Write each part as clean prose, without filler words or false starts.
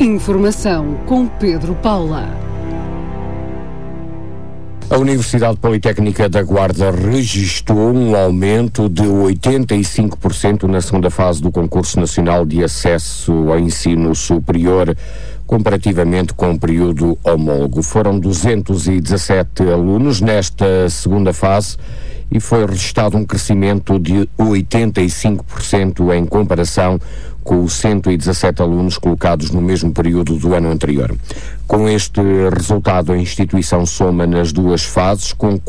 Informação com Pedro Paula. A Universidade Politécnica da Guarda registrou um aumento de 85% na segunda fase do Concurso Nacional de Acesso ao Ensino Superior, comparativamente com o período homólogo. Foram 217 alunos nesta segunda fase e foi registrado um crescimento de 85% em comparação com os 117 alunos colocados no mesmo período do ano anterior. Com este resultado, a instituição soma nas duas fases com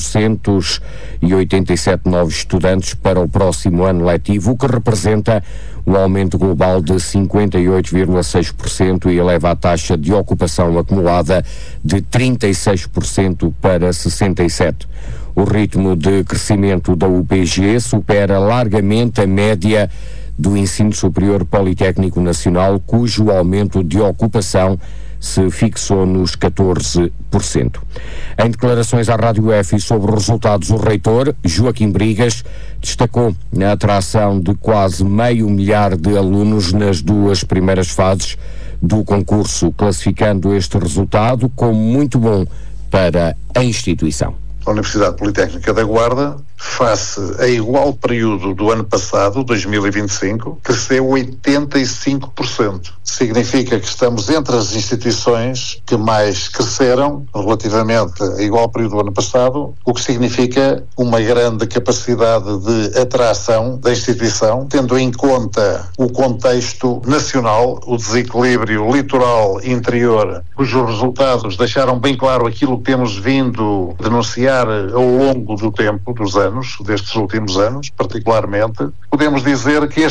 487 novos estudantes para o próximo ano letivo, o que representa um aumento global de 58,6% e eleva a taxa de ocupação acumulada de 36% para 67%. O ritmo de crescimento da UPG supera largamente a média do Ensino Superior Politécnico Nacional, cujo aumento de ocupação se fixou nos 14%. Em declarações à Rádio F sobre os resultados, o reitor, Joaquim Brigas, destacou a atração de quase 500 mil de alunos nas duas primeiras fases do concurso, classificando este resultado como muito bom para a instituição. A Universidade Politécnica da Guarda, face a igual período do ano passado, 2025, cresceu 85%. Significa que estamos entre as instituições que mais cresceram relativamente a igual período do ano passado, o que significa uma grande capacidade de atração da instituição, tendo em conta o contexto nacional, o desequilíbrio litoral e interior, cujos resultados deixaram bem claro aquilo que temos vindo a denunciar ao longo do tempo, dos anos, destes últimos anos, particularmente. Podemos dizer que